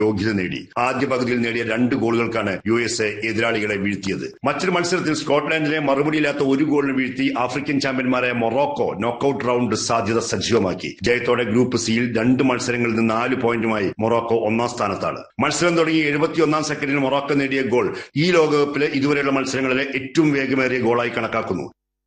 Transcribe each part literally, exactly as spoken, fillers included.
യോഗ്യത നേടി. ആദ്യ പകുതിയിൽ നേടിയ രണ്ട് ഗോളുകൾക്കാണ് യു എസ് എ എതിരാളികളെ വീഴ്ത്തിയത്. മറ്റൊരു മത്സരത്തിൽ സ്കോട്ട്ലാൻഡിനെ മറുപടിയില്ലാത്ത ഒരു ഗോളിന് വീഴ്ത്തി ആഫ്രിക്കൻ ചാമ്പ്യന്മാരായ മൊറോക്കോ നോക്കൌട്ട് റൌണ്ട് സാധ്യത സജീവമാക്കി. ജയത്തോടെ ഗ്രൂപ്പ് സിയിൽ രണ്ട് മത്സരങ്ങളിൽ നിന്ന് നാല് പോയിന്റുമായി മൊറോക്കോ ഒന്നാം സ്ഥാനത്താണ്. മത്സരം തുടങ്ങി എഴുപത്തിയൊന്നാം സെക്കൻഡിൽ മൊറോക്കോ നേടിയ ഗോൾ ഈ ലോകകപ്പിലെ ഇതുവരെയുള്ള മത്സരങ്ങളിലെ ഏറ്റവും വേഗമേറിയ ഗോളായി കണക്കാക്കുന്നു.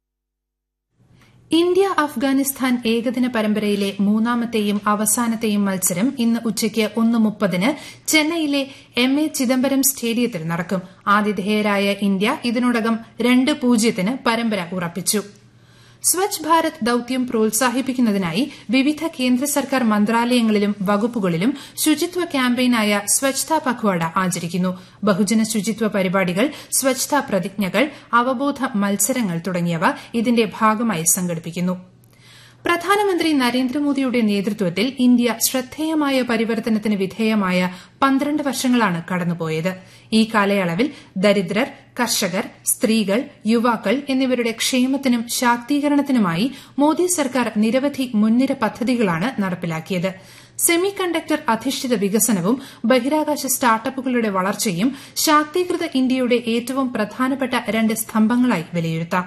ഇന്ത്യ അഫ്ഗാനിസ്ഥാൻ ഏകദിന പരമ്പരയിലെ മൂന്നാമത്തെയും അവസാനത്തെയും മത്സരം ഇന്ന് ഉച്ചയ്ക്ക് ഒന്ന് മുപ്പതിന് ചെന്നൈയിലെ എം എ ചിദംബരം സ്റ്റേഡിയത്തിൽ നടക്കും. ആതിഥേയരായ ഇന്ത്യ ഇതിനോടകം രണ്ട് പൂജ്യത്തിന് പരമ്പര ഉറപ്പിച്ചു. സ്വച്ഛ് ഭാരത് ദൌത്യം പ്രോത്സാഹിപ്പിക്കുന്നതിനായി വിവിധ കേന്ദ്ര സർക്കാർ മന്ത്രാലയങ്ങളിലും വകുപ്പുകളിലും ശുചിത്വ ക്യാമ്പയിനായ സ്വച്ഛതാ പഖ്വാഡ ആചരിക്കുന്നു. ബഹുജന ശുചിത്വ പരിപാടികൾ, സ്വച്ഛതാ പ്രതിജ്ഞകൾ, അവബോധ മത്സരങ്ങൾ തുടങ്ങിയവ ഇതിന്റെ ഭാഗമായി സംഘടിപ്പിക്കുന്നു. പ്രധാനമന്ത്രി നരേന്ദ്രമോദിയുടെ നേതൃത്വത്തിൽ ഇന്ത്യ ശ്രദ്ധേയമായ പരിവർത്തനത്തിന് വിധേയമായ പന്ത്രണ്ട് വർഷങ്ങളാണ് കടന്നുപോയത്. ഈ കാലയളവിൽ ദരിദ്രർ, കർഷകർ, സ്ത്രീകൾ, യുവാക്കൾ എന്നിവരുടെ ക്ഷേമത്തിനും ശാക്തീകരണത്തിനുമായി മോദി സർക്കാർ നിരവധി മുൻനിര പദ്ധതികളാണ് നടപ്പിലാക്കിയത്. സെമി കണ്ടക്ടർ അധിഷ്ഠിത വികസനവും ബഹിരാകാശ സ്റ്റാർട്ടപ്പുകളുടെ വളർച്ചയും ശാക്തീകൃത ഇന്ത്യയുടെ ഏറ്റവും പ്രധാനപ്പെട്ട രണ്ട് സ്തംഭങ്ങളായി വിലയിരുത്താം.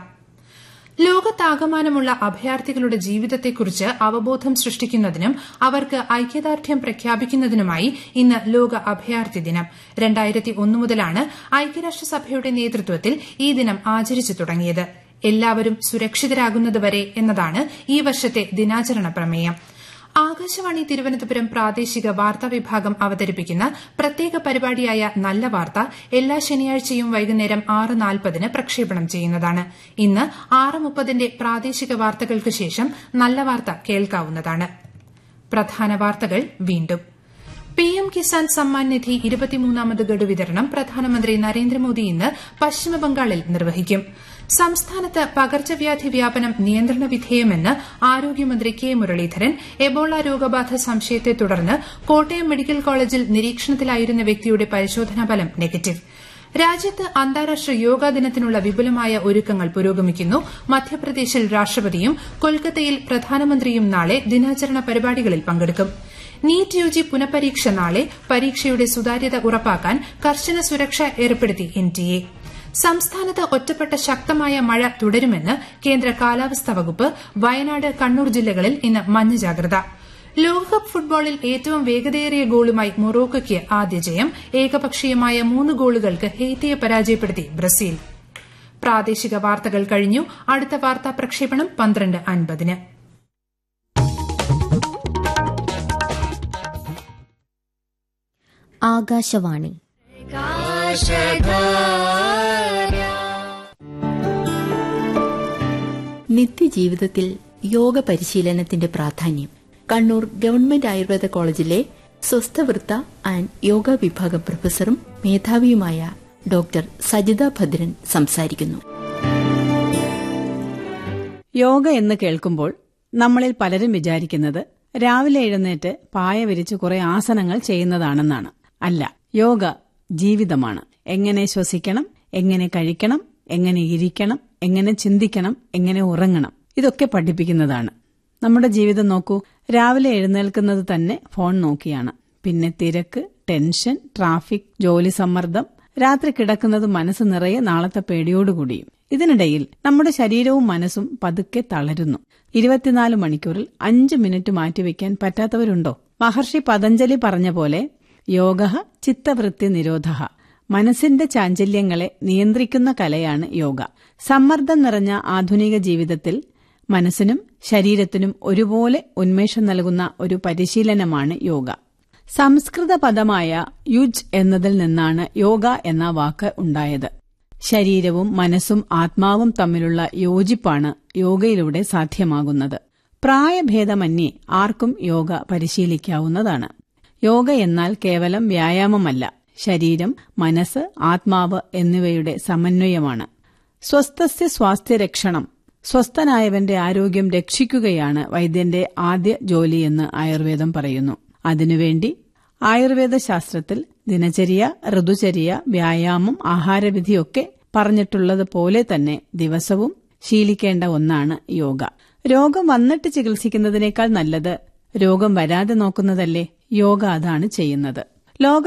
ലോകത്താകമാനമുള്ള അഭയാർത്ഥികളുടെ ജീവിതത്തെക്കുറിച്ച് അവബോധം സൃഷ്ടിക്കുന്നതിനും അവർക്ക് ഐക്യദാർഢ്യം പ്രഖ്യാപിക്കുന്നതിനുമായി ഇന്ന് ലോക അഭയാർത്ഥി ദിനം. രണ്ടായിരത്തി ഒന്ന് മുതലാണ് ഐക്യരാഷ്ട്രസഭയുടെ നേതൃത്വത്തിൽ ഈ ദിനം ആചരിച്ചു തുടങ്ങിയത്. എല്ലാവരും സുരക്ഷിതരാകുന്നതുവരെ എന്നതാണ് ഈ വർഷത്തെ ദിനാചരണ പ്രമേയം. ആകാശവാണി തിരുവനന്തപുരം പ്രാദേശിക വാർത്താ വിഭാഗം അവതരിപ്പിക്കുന്ന പ്രത്യേക പരിപാടിയായ നല്ല വാർത്ത എല്ലാ ശനിയാഴ്ചയും വൈകുന്നേരം ആറ് നാൽപ്പതിന് പ്രക്ഷേപണം ചെയ്യുന്നതാണ്. ഇന്ന് ആറ് മുപ്പതിന്റെ പ്രാദേശിക വാർത്തകൾക്ക് ശേഷം നല്ല വാർത്ത കേൾക്കാവുന്നതാണ്. പ്രധാന വാർത്തകൾ വീണ്ടും. പിഎം കിസാൻ സമ്മാൻ നിധി ഇരുപത്തിമൂന്നാമത് ഗഡു വിതരണം പ്രധാനമന്ത്രി നരേന്ദ്രമോദി ഇന്ന് പശ്ചിമബംഗാളിൽ നിർവഹിക്കും. സംസ്ഥാനത്ത് പകർച്ചവ്യാധി വ്യാപനം നിയന്ത്രണ വിധേയമെന്ന് ആരോഗ്യമന്ത്രി കെ മുരളീധരൻ. എബോള രോഗബാധ സംശയത്തെ തുടർന്ന് കോട്ടയം മെഡിക്കൽ കോളേജിൽ നിരീക്ഷണത്തിലായിരുന്ന വ്യക്തിയുടെ പരിശോധനാ ഫലം നെഗറ്റീവ്. രാജ്യത്ത് അന്താരാഷ്ട്ര യോഗാ ദിനത്തിനുള്ള വിപുലമായ ഒരുക്കങ്ങൾ പുരോഗമിക്കുന്നു. മധ്യപ്രദേശിൽ രാഷ്ട്രപതിയും കൊൽക്കത്തയിൽ പ്രധാനമന്ത്രിയും നാളെ ദിനാചരണ പരിപാടികളിൽ പങ്കെടുക്കും. നീറ്റ് യുജി പുനഃപരീക്ഷ നാളെ. പരീക്ഷയുടെ സുതാര്യത ഉറപ്പാക്കാൻ കർശന സുരക്ഷ ഏർപ്പെടുത്തി എൻടിഎ. സംസ്ഥാനത്ത് ഒറ്റപ്പെട്ട ശക്തമായ മഴ തുടരുമെന്ന് കേന്ദ്ര കാലാവസ്ഥാ വകുപ്പ്. വയനാട്, കണ്ണൂർ ജില്ലകളിൽ ഇന്ന് മഞ്ഞ ജാഗ്രത. ലോകകപ്പ് ഫുട്ബോളിൽ ഏറ്റവും വേഗതയേറിയ ഗോളുമായി മൊറോക്കോയ്ക്ക് ആദ്യ ജയം. ഏകപക്ഷീയമായ മൂന്ന് ഗോളുകൾക്ക് ഹെയ്ത്തിയെ പരാജയപ്പെടുത്തി ബ്രസീൽ. പ്രാദേശിക വാർത്തകൾ കഴിഞ്ഞു. അടുത്ത വാർത്താ പ്രക്ഷേപണം പന്ത്രണ്ട് അൻപതിന്. ആകാശവാണി. നിത്യജീവിതത്തിൽ യോഗ പരിശീലനത്തിന്റെ പ്രാധാന്യം കണ്ണൂർ ഗവൺമെന്റ് ആയുർവേദ കോളേജിലെ സ്വസ്ഥവൃത്ത ആൻഡ് യോഗ വിഭാഗം പ്രൊഫസറും മേധാവിയുമായ ഡോക്ടർ സജിത ഭദ്രൻ സംസാരിക്കുന്നു. യോഗ എന്ന് കേൾക്കുമ്പോൾ നമ്മളിൽ പലരും വിചാരിക്കുന്നത് രാവിലെ എഴുന്നേറ്റ് പായ വിരിച്ച് കുറെ ആസനങ്ങൾ ചെയ്യുന്നതാണെന്നാണ്. അല്ല, യോഗ ജീവിതമാണ്. എങ്ങനെ ശ്വസിക്കണം, എങ്ങനെ കഴിക്കണം, എങ്ങനെ ഇരിക്കണം, എങ്ങനെ ചിന്തിക്കണം, എങ്ങനെ ഉറങ്ങണം, ഇതൊക്കെ പഠിപ്പിക്കുന്നതാണ്. നമ്മുടെ ജീവിതം നോക്കൂ. രാവിലെ എഴുന്നേൽക്കുന്നത് തന്നെ ഫോൺ നോക്കിയാണ്. പിന്നെ തിരക്ക്, ടെൻഷൻ, ട്രാഫിക്, ജോലി സമ്മർദ്ദം, രാത്രി കിടക്കുന്നത് മനസ്സ് നിറയെ നാളത്തെ പേടിയോടുകൂടിയും. ഇതിനിടയിൽ നമ്മുടെ ശരീരവും മനസ്സും പതുക്കെ തളരുന്നു. ഇരുപത്തിനാല് മണിക്കൂറിൽ അഞ്ച് മിനിറ്റ് മാറ്റിവെക്കാൻ പറ്റാത്തവരുണ്ടോ? മഹർഷി പതഞ്ജലി പറഞ്ഞ പോലെ യോഗഃ ചിത്തവൃത്തി നിരോധഃ. മനസ്സിന്റെ ചാഞ്ചല്യങ്ങളെ നിയന്ത്രിക്കുന്ന കലയാണ് യോഗ. സമ്മർദ്ദം നിറഞ്ഞ ആധുനിക ജീവിതത്തിൽ മനസ്സിനും ശരീരത്തിനും ഒരുപോലെ ഉന്മേഷം നൽകുന്ന ഒരു പരിശീലനമാണ് യോഗ. സംസ്കൃത പദമായ യുജ് എന്നതിൽ നിന്നാണ് യോഗ എന്ന വാക്ക് ഉണ്ടായത്. ശരീരവും മനസ്സും ആത്മാവും തമ്മിലുള്ള യോജിപ്പാണ് യോഗയിലൂടെ സാധ്യമാകുന്നത്. പ്രായഭേദമന്യേ ആർക്കും യോഗ പരിശീലിക്കാവുന്നതാണ്. യോഗ എന്നാൽ കേവലം വ്യായാമമല്ല, ശരീരം, മനസ്സ്, ആത്മാവ് എന്നിവയുടെ സമന്വയമാണ്. സ്വസ്ഥസ്യ സ്വാസ്ഥ്യരക്ഷണം. സ്വസ്ഥനായവന്റെ ആരോഗ്യം രക്ഷിക്കുകയാണ് വൈദ്യന്റെ ആദ്യ ജോലിയെന്ന് ആയുർവേദം പറയുന്നു. അതിനുവേണ്ടി ആയുർവേദ ശാസ്ത്രത്തിൽ ദിനചര്യ, ഋതുചര്യ, വ്യായാമം, ആഹാരവിധിയൊക്കെ പറഞ്ഞിട്ടുള്ളതുപോലെ തന്നെ ദിവസവും ശീലിക്കേണ്ട ഒന്നാണ് യോഗ. രോഗം വന്നിട്ട് ചികിത്സിക്കുന്നതിനേക്കാൾ നല്ലത് രോഗം വരാതെ നോക്കുന്നതല്ലേ? യോഗ അതാണ് ചെയ്യുന്നത്. ലോക